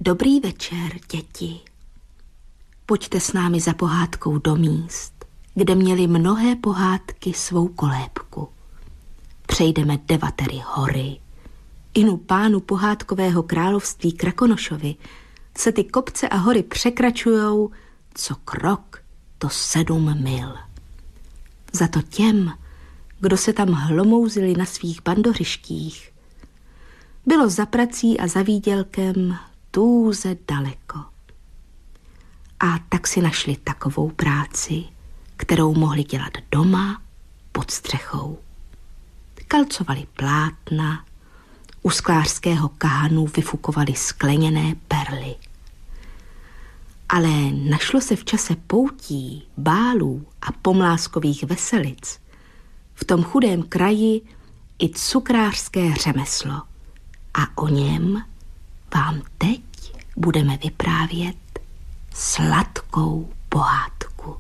Dobrý večer, děti. Pojďte s námi za pohádkou do míst, kde měly mnohé pohádky svou kolébku. Přejdeme 9 hory. Inu pánu pohádkového království Krakonošovi se ty kopce a hory překračujou co krok, to 7 mil. Za to těm, kdo se tam hlomouzili na svých bandořištích, bylo za prací a za výdělkem tůze daleko. A tak si našli takovou práci, kterou mohli dělat doma pod střechou. Kalcovali plátna, u sklářského kahanu vyfukovali skleněné perly. Ale našlo se v čase poutí, bálů a pomláskových veselic v tom chudém kraji i cukrářské řemeslo. A o něm vám teď budeme vyprávět sladkou pohádku.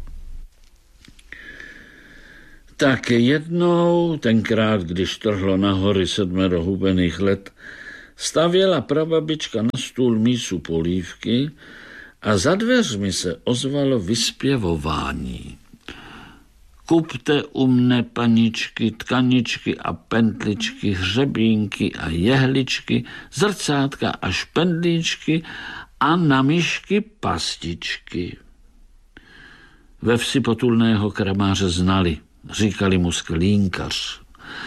Tak jednou, tenkrát, když trhlo na hory 7 hubených let, stavěla prababička na stůl mísu polívky a za dveřmi se ozvalo vyspěvování. Kupte u mne, paničky, tkaničky a pentličky, hřebínky a jehličky, zrcátka a špendlíčky a na myšky pastičky. Ve vsi potulného kramáře znali, říkali mu sklínkař.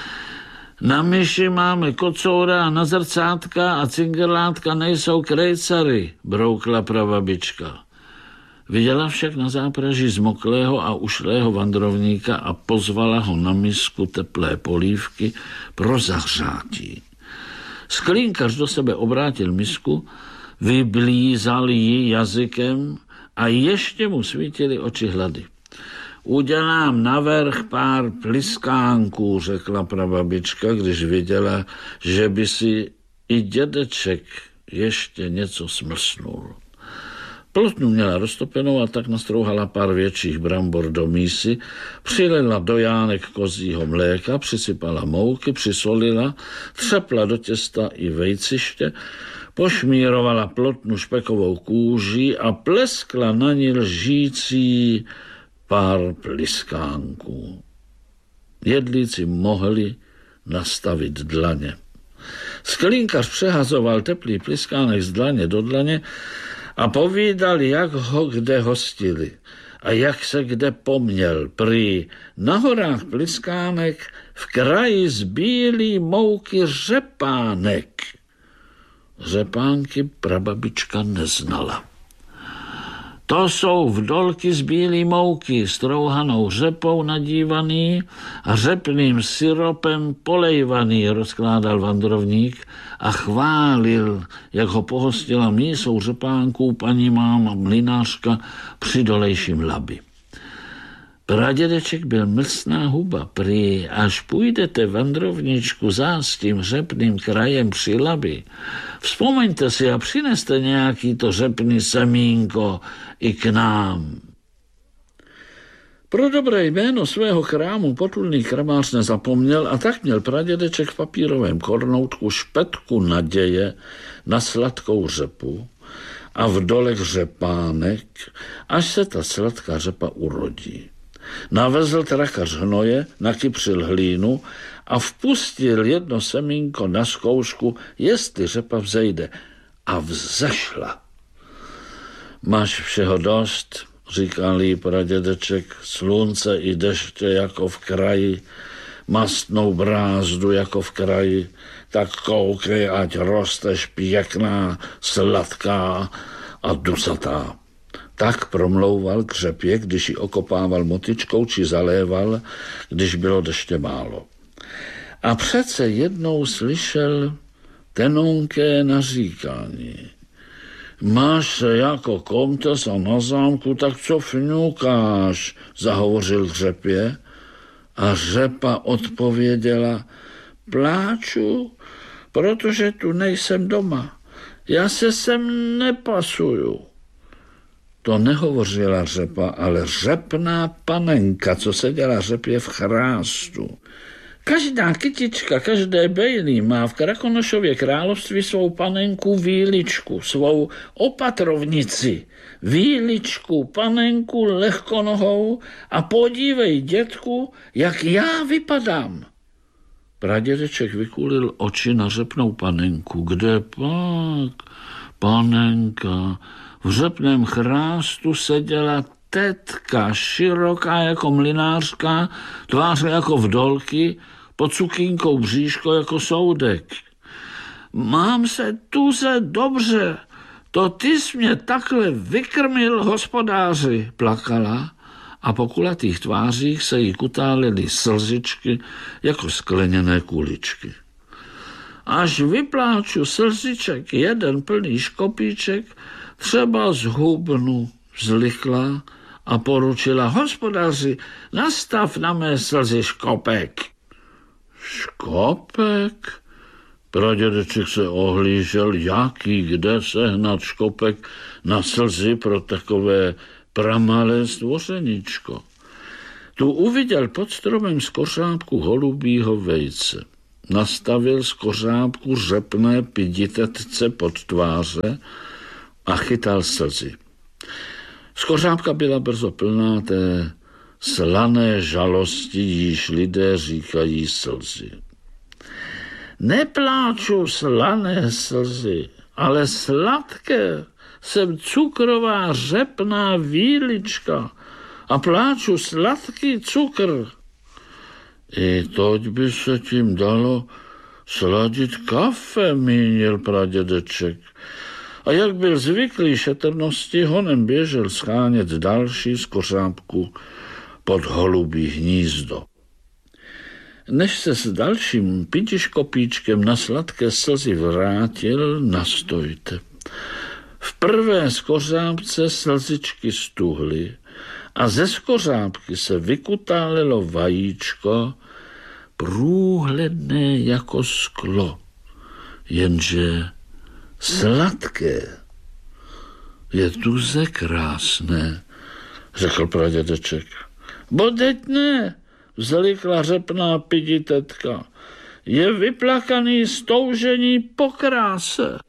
Na myši máme kocoura a na zrcátka a cingerlátka nejsou krejcary, broukla prababička. Viděla však na zápraží zmoklého a ušlého vandrovníka a pozvala ho na misku teplé polívky pro zahřátí. Sklínkař do sebe obrátil misku, vyblízal ji jazykem a ještě mu svítily oči hlady. Udělám navrch pár pliskánků, řekla prababička, když viděla, že by si i dědeček ještě něco smlsnul. Plotnu měla roztopenou a tak nastrouhala pár větších brambor do mísy, přilila do jánek kozího mléka, přisypala mouky, přisolila, třepla do těsta i vejciště, pošmírovala plotnu špekovou kůží a pleskla na ní lžící pár pliskánků. Jedlíci mohli nastavit dlaně. Sklínkař přehazoval teplý pliskánek z dlaně do dlaně a povídal, jak ho kde hostili a jak se kde poměl. Prý na horách pliskánek, v kraji z bílý mouky řepánek. Řepánky prababička neznala. To jsou vdolky z bílý mouky, strouhanou řepou nadívaný a řepným syropem polejvaný, rozkládal vandrovník a chválil, jak ho pohostila mísou řepánků paní máma mlynářka při dolejším Labi. Pradědeček byl mlsná huba, prý až půjdete, vandrovničku, zás tím řepným krajem při Labi. Vzpomeňte si a přineste nějaký to řepný semínko i k nám. Pro dobré jméno svého krámu potulný kramář nezapomněl a tak měl pradědeček v papírovém kornoutku špetku naděje na sladkou řepu a v dolech řepánek, až se ta sladká řepa urodí. Navezl trakař hnoje, nakypřil hlínu a vpustil jedno semínko na zkoušku, jestli řepa vzejde. A vzešla. Máš všeho dost, říkal jí pradědeček, slunce i deště jako v kraji, mastnou brázdu jako v kraji, tak koukej, ať rosteš pěkná, sladká a dusatá. Tak promlouval k řepě, když ji okopával motyčkou či zaléval, když bylo deště málo. A přece jednou slyšel tenonké naříkání. Máš se jako komtes a na zámku, tak co fňukáš, zahovořil k řepě. A řepa odpověděla, pláču, protože tu nejsem doma. Já se sem nepasuju. To nehovořila řepa, ale řepná panenka, co seděla řepě v chrástu. Každá kytička, každé bejlí má v Krakonošově království svou panenku Víličku, svou opatrovnici. Víličku, panenku lehkonohou a podívej, dětku, jak já vypadám. Pradědeček vykulil oči na řepnou panenku. Kde pak, panenka? V řepném chrástu seděla tetka, široká jako mlynářka, tváře jako vdolky, pod sukínkou bříško jako soudek. Mám se tuze dobře, to ty jsi mě takhle vykrmil, hospodáři, plakala a po kulatých tvářích se jí kutálily slzičky jako skleněné kuličky. Až vypláču slziček jeden plný škopíček, třeba zhubnu, vzlikla a poručila: hospodáři, nastav na mé slzy škopek. Škopek? Pradědeček se ohlížel, jaký, kde sehnat škopek na slzy pro takové pramalé stvořeníčko. Tu uviděl pod stromem z kořápku holubího vejce. Nastavil z kořápku řepné piditetce pod tváře a chytal slzy. Z kořápka byla brzo plná té slané žalosti, jíž lidé říkají slzy. Nepláču slané slzy, ale sladké. Jsem cukrová řepná Vílička a pláču sladký cukr. I toť by se tím dalo sladit kafe, mínil pradědeček. A jak byl zvyklý šetrnosti, honem běžel schánět další z kořápku pod holubí hnízdo. Než se s dalším pitiškopíčkem na sladké slzy vrátil, nastojte. V prvé skořápce slzičky stuhly a ze skořápky se vykutálelo vajíčko, průhledné jako sklo, jenže sladké. Je tuze krásné, řekl pradědeček. Bodeť ne, vzlikla řepná piditetka. Je vyplakaný stoužení po kráse.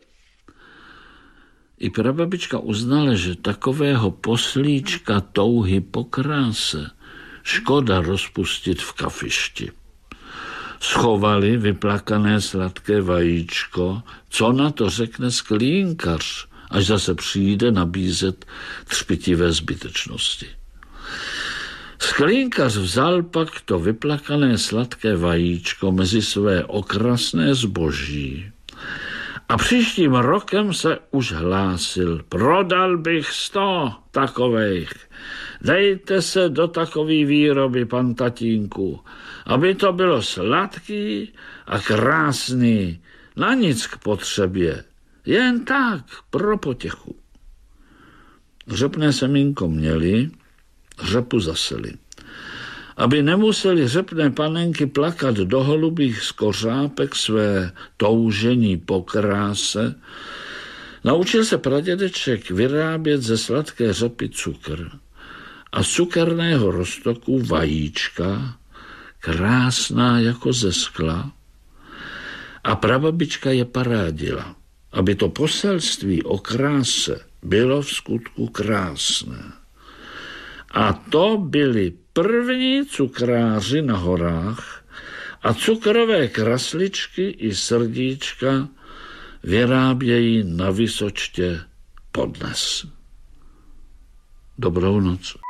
I prababička uznala, že takového poslíčka touhy po kráse škoda rozpustit v kafišti. Schovali vyplakané sladké vajíčko, co na to řekne sklínkař, až zase přijde nabízet třpitivé zbytečnosti. Sklínkař vzal pak to vyplakané sladké vajíčko mezi své okrasné zboží a příštím rokem se už hlásil: prodal bych 100 takovejch. Dejte se do takový výroby, pan tatínku, aby to bylo sladký a krásný, na nic k potřebě, jen tak, pro potěchu. Řepné semínko měli, řepu zaseli. Aby nemuseli řepné panenky plakat do holubých skořápek své toužení po kráse, naučil se pradědeček vyrábět ze sladké řepy cukr a z cukerného roztoku vajíčka, krásná jako ze skla, a prababička je parádila, aby to poselství o kráse bylo v skutku krásné. A to byli první cukráři na horách a cukrové krasličky i srdíčka vyrábějí na Vysočtě podnes. Dobrou noc.